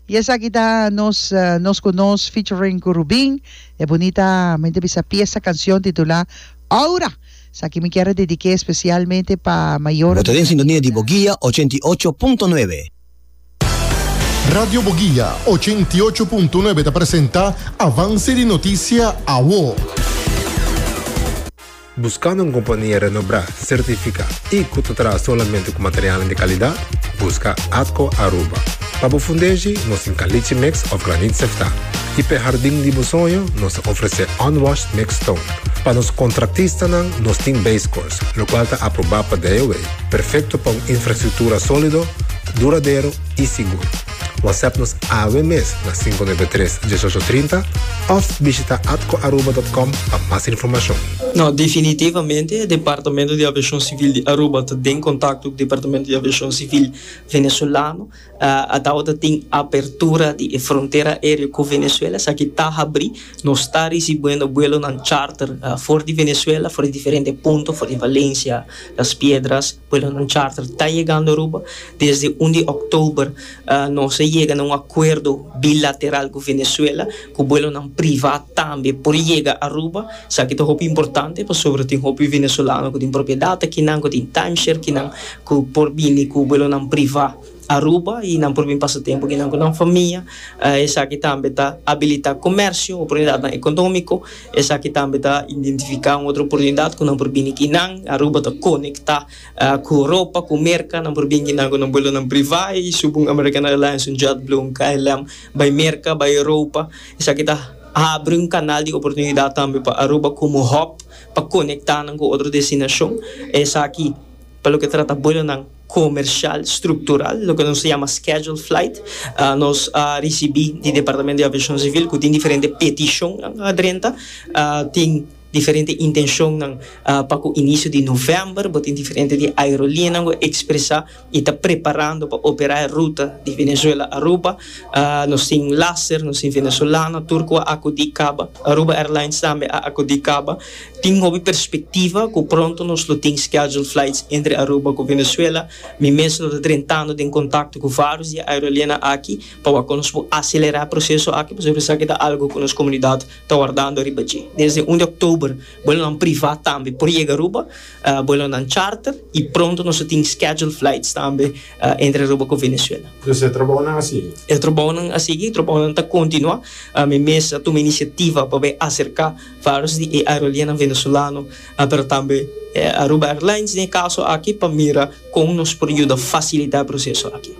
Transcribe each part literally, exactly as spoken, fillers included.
E essa aqui está nos, uh, nos conosco featuring Curubim. É bonita, mente essa peça, canção titulada Aura. Essa aqui me quero dedicar especialmente para maior. Usted en sintonía de Boguía ochenta y ocho punto nueve. Radio Boguía ochenta y ocho punto nueve te presenta Avance de Noticia A W O. Buscando uma companhia renombrada, certificada e que te traz solamente com material de qualidade, busca Atco Aruba. Para o fundejo, nós temos caliche mix of granite sefta. E para o jardim de sonho, nós oferecemos unwashed mix stone. Para os contratistas, nós temos base course, o qual está aprovado para D O A. Perfeito para uma infraestrutura sólida, duradouro e seguro. WhatsApp-nos a W M S na cinco nove três, um oito três zero ou visita atco aruba ponto com para mais informação. Não, definitivamente o Departamento de Aviação Civil de Aruba tem em contato com o Departamento de Aviação Civil venezuelano. Uh, a Dauda tem abertura de fronteira aérea com Venezuela, só que está a abrir, nós está recebendo vuelo na charter uh, fora de Venezuela, fora de diferentes pontos, fora de Valência, Las Piedras, vuelo na charter está chegando a Aruba. Desde um de outubro, uh, nós chega a um acordo bilateral com Venezuela, que o vuelo não privado também por chegar a Aruba, só que é muito importante, para sobretudo o venezuelano que tem propriedade, que não tem timeshare, que não por vir com o vuelo não privado Aruba e não por vir passatempo, que não com família, essa aqui também está habilitar comércio, oportunidade econômica, essa aqui também está identificar uma outra oportunidade que não por vir que não, Aruba está conectar com Europa, com Merca, não por vir que não com um vuelo não privado, e subung American Airlines, um JetBlue, um K L M, vai Merca, vai Europa, essa aqui está abre um canal de oportunidade também para Aruba como hub, para conectar com outra destinação, essa aqui, pelo que trata vuelo não comercial estrutural, o que se chama scheduled flight. Uh, nós uh, recebi do Departamento de Aviação Civil que tem diferentes petições adrenta, uh, tem diferente intenção uh, para o início de novembro, tem diferente de aerolínea que expressa e está preparando para operar a ruta de Venezuela a Aruba. Uh, nós temos Laser, nós temos Venezuela, Turco a Acodicaba, Aruba Airlines também a Acodicaba. Tem uma perspectiva que pronto nós temos scheduled flights entre Aruba e Venezuela. Me mesmo estou tentando em contato com vários de aerolíneas aqui para que nós possamos acelerar o processo aqui, para pensar que é algo que a nossa comunidade está guardando arriba. Desde um de outubro vuelo não privado também por chegar a Aruba, uh, vuelo não charter e pronto nós temos scheduled flights também uh, entre Aruba e Venezuela. Você trabalha assim? Eu trabalho assim, trabalho para continuar. A minha mesa tem uma iniciativa para acercar vários de aerolíneas venezuelanos, uh, mas também uh, Aruba Airlines, no caso aqui, para mirar com nos período facilitar o processo aqui.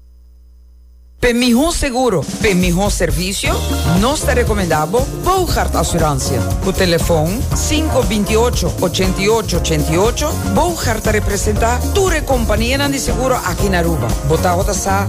Para mejor seguro, para mejor servicio, nos te recomendamos Bouchard Assurância. O telefone cinco dois oito, oito oito oito oito. Bouchard te representa tu companhia de seguro aqui na Aruba. Bota a sa